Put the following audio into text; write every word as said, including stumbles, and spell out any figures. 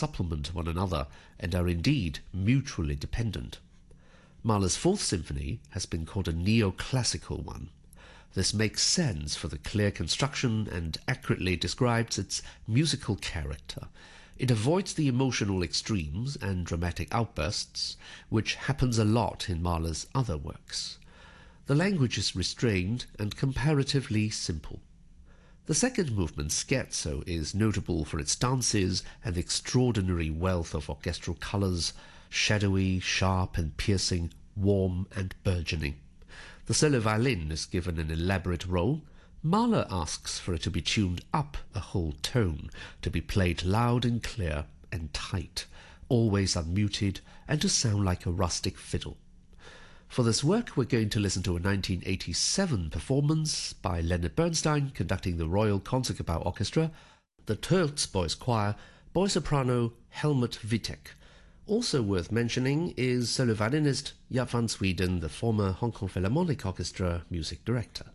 supplement one another and are indeed mutually dependent. Mahler's Fourth Symphony has been called a neoclassical one. This makes sense for the clear construction and accurately describes its musical character. It avoids the emotional extremes and dramatic outbursts, which happens a lot in Mahler's other works. The language is restrained and comparatively simple. The second movement, Scherzo, is notable for its dances and the extraordinary wealth of orchestral colors, shadowy, sharp and piercing, warm and burgeoning. The solo violin is given an elaborate role. Mahler asks for it to be tuned up a whole tone, to be played loud and clear and tight, always unmuted, and to sound like a rustic fiddle. For this work, we're going to listen to a nineteen eighty-seven performance by Leonard Bernstein conducting the Royal Concertgebouw Orchestra, the Turks Boys Choir, boy soprano Helmut Wittek. Also worth mentioning is solo violinist Jaap van Sweden, the former Hong Kong Philharmonic Orchestra music director.